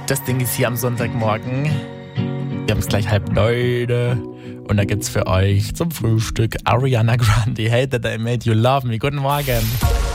Das Ding ist hier am Sonntagmorgen. Wir haben es gleich 8:30 und da gibt's für euch zum Frühstück Ariana Grande. Hey, that I made you love me. Guten Morgen.